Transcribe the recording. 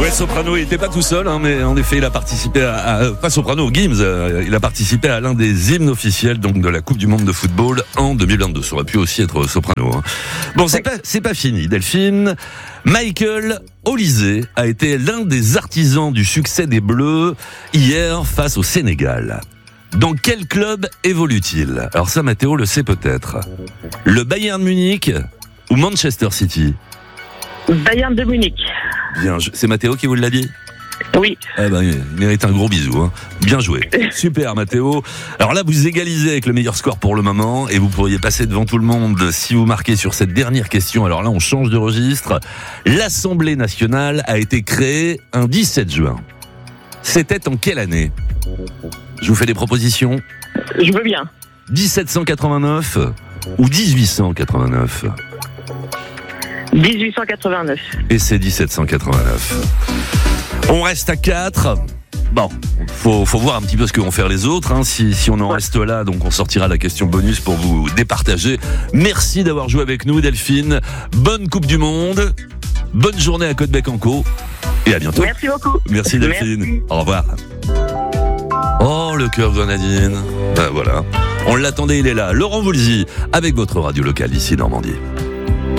Ouais, Soprano, il n'était pas tout seul, mais en effet, il a participé pas Soprano, Gims, il a participé à l'un des hymnes officiels donc de la Coupe du Monde de football en 2022. Ça aurait pu aussi être Soprano. Bon, c'est pas fini, Delphine. Michael Olise a été l'un des artisans du succès des Bleus hier face au Sénégal. Dans quel club évolue-t-il ? Alors ça, Mathéo le sait peut-être. Le Bayern Munich ou Manchester City ? Bayern de Munich. Bien, c'est Mathéo qui vous l'a dit ? Oui. Eh ben, il mérite un gros bisou. Bien joué. Super, Mathéo. Alors là, vous égalisez avec le meilleur score pour le moment et vous pourriez passer devant tout le monde si vous marquez sur cette dernière question. Alors là, on change de registre. L'Assemblée nationale a été créée un 17 juin. C'était en quelle année ? Je vous fais des propositions. Je veux bien. 1789 ou 1889 ? 1889. Et c'est 1789. On reste à 4. Bon, faut voir un petit peu ce que vont faire les autres. Si on en reste là, donc on sortira la question bonus pour vous départager. Merci d'avoir joué avec nous, Delphine. Bonne Coupe du Monde. Bonne journée à Côte-Bec-en-Caux. Et à bientôt. Merci beaucoup. Merci, Delphine. Merci. Au revoir. Oh, le cœur de Nadine. Ben voilà. On l'attendait, il est là. Laurent Voulzy, avec votre radio locale d'ici Normandie.